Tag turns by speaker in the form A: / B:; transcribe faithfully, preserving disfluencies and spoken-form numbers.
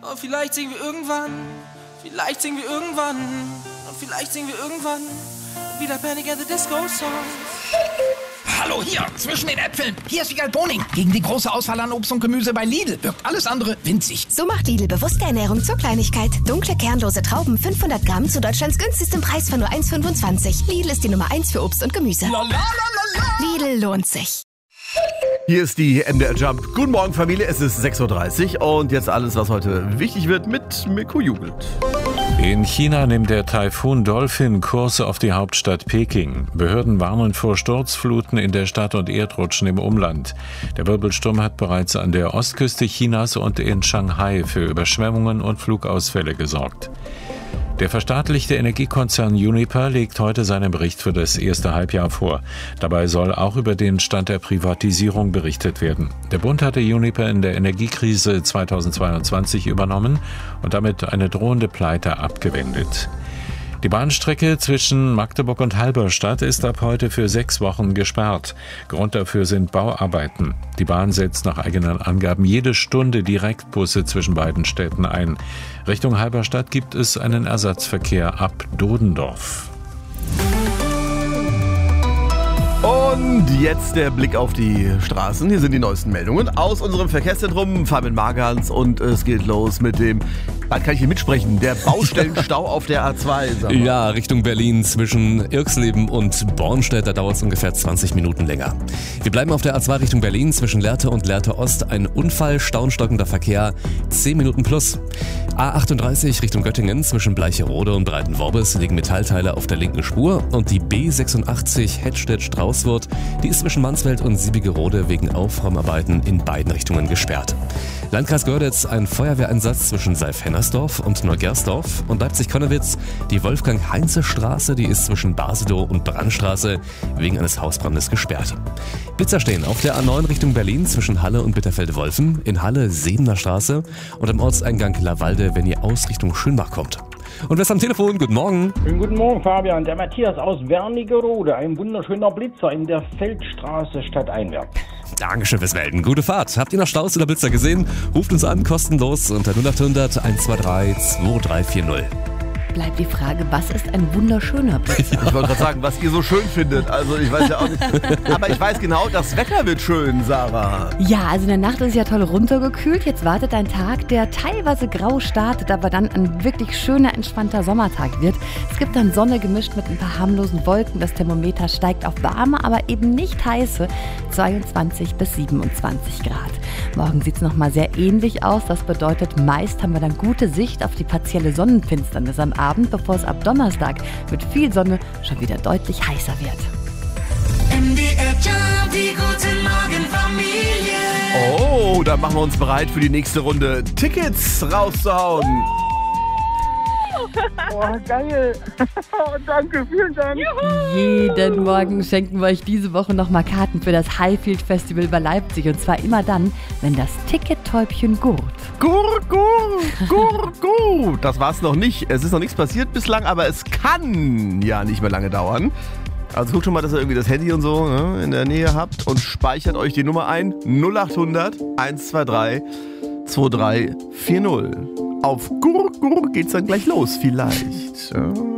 A: Oh, vielleicht singen wir irgendwann, vielleicht singen wir irgendwann, oh, vielleicht singen wir irgendwann wieder Panic at the Disco Song.
B: Hallo, hier, zwischen den Äpfeln. Hier ist Wiegald Boning. Gegen die große Auswahl an Obst und Gemüse bei Lidl wirkt alles andere winzig.
C: So macht Lidl bewusste Ernährung zur Kleinigkeit. Dunkle, kernlose Trauben, fünfhundert Gramm zu Deutschlands günstigstem Preis von nur eins Komma fünfundzwanzig. Lidl ist die Nummer eins für Obst und Gemüse.
B: La, la, la, la, la.
C: Lidl lohnt sich.
D: Hier ist die M D R Jump. Guten Morgen, Familie. Es ist sechs Uhr dreißig und jetzt alles, was heute wichtig wird, mit Mirko Jubelt.
E: In China nimmt der Taifun Dolphin Kurs auf die Hauptstadt Peking. Behörden warnen vor Sturzfluten in der Stadt und Erdrutschen im Umland. Der Wirbelsturm hat bereits an der Ostküste Chinas und in Shanghai für Überschwemmungen und Flugausfälle gesorgt. Der verstaatlichte Energiekonzern Uniper legt heute seinen Bericht für das erste Halbjahr vor. Dabei soll auch über den Stand der Privatisierung berichtet werden. Der Bund hatte Uniper in der Energiekrise zweitausendzweiundzwanzig übernommen und damit eine drohende Pleite abgewendet. Die Bahnstrecke zwischen Magdeburg und Halberstadt ist ab heute für sechs Wochen gesperrt. Grund dafür sind Bauarbeiten. Die Bahn setzt nach eigenen Angaben jede Stunde Direktbusse zwischen beiden Städten ein. Richtung Halberstadt gibt es einen Ersatzverkehr ab Dodendorf.
D: Und jetzt der Blick auf die Straßen. Hier sind die neuesten Meldungen aus unserem Verkehrszentrum. Fabian Margans und es geht los mit dem, bald kann ich hier mitsprechen, der Baustellenstau auf der A zwei.
F: Ja, Richtung Berlin zwischen Irxleben und Bornstedt, da dauert es ungefähr zwanzig Minuten länger. Wir bleiben auf der A zwei Richtung Berlin zwischen Lehrte und Lehrte Ost. Ein Unfall, stauenstockender Verkehr, zehn Minuten plus. A achtunddreißig Richtung Göttingen zwischen Bleicherode und Breitenworbis liegen Metallteile auf der linken Spur und die B sechsundachtzig Hettstedt-Straußwurth, die ist zwischen Mansfeld und Siebigerode wegen Aufräumarbeiten in beiden Richtungen gesperrt. Landkreis Görlitz, ein Feuerwehreinsatz zwischen Seif-Hennersdorf und Neugersdorf und Leipzig-Konnewitz. Die Wolfgang-Heinze-Straße, die ist zwischen Basedow und Brandstraße wegen eines Hausbrandes gesperrt. Blitzer stehen auf der A neun Richtung Berlin zwischen Halle und Bitterfeld-Wolfen, in Halle Sebener Straße und am Ortseingang Lawalde, wenn ihr aus Richtung Schönbach kommt. Und wer ist am Telefon? Guten Morgen.
G: Schönen guten Morgen, Fabian. Der Matthias aus Wernigerode. Ein wunderschöner Blitzer in der Feldstraße stadteinwärts.
F: Dankeschön fürs Melden. Gute Fahrt. Habt ihr noch Staus oder Blitzer gesehen? Ruft uns an, kostenlos unter null acht hundert eins zwei drei zwei drei vier null.
H: Bleibt die Frage, was ist ein wunderschöner Blitzer?
D: Ich wollte gerade sagen, was ihr so schön findet. Also ich weiß ja auch nicht. Aber ich weiß genau, das Wetter wird schön, Sarah.
H: Ja, also in der Nacht ist es ja toll runtergekühlt. Jetzt wartet ein Tag, der teilweise grau startet, aber dann ein wirklich schöner, entspannter Sommertag wird. Es gibt dann Sonne gemischt mit ein paar harmlosen Wolken. Das Thermometer steigt auf warme, aber eben nicht heiße zweiundzwanzig bis siebenundzwanzig Grad. Morgen sieht es nochmal sehr ähnlich aus. Das bedeutet, meist haben wir dann gute Sicht auf die partielle Sonnenfinsternis am Abend, bevor es ab Donnerstag mit viel Sonne schon wieder deutlich heißer wird.
A: M D R Jump, die gute Morgen Familie.
D: Oh, da machen wir uns bereit für die nächste Runde Tickets rauszuhauen.
I: Oh, geil. Danke, vielen Dank.
H: Juhu. Jeden Morgen schenken wir euch diese Woche nochmal Karten für das Highfield Festival bei Leipzig. Und zwar immer dann, wenn das Tickettäubchen gurt.
D: Gurt, gurt, gurt, gurt. Das war's noch nicht. Es ist noch nichts passiert bislang, aber es kann ja nicht mehr lange dauern. Also guckt schon mal, dass ihr irgendwie das Handy und so, ne, in der Nähe habt und speichert euch die Nummer ein. null acht hundert eins zwei drei zwei drei vier null. Auf Gur Gur geht's dann gleich los, vielleicht. Ja.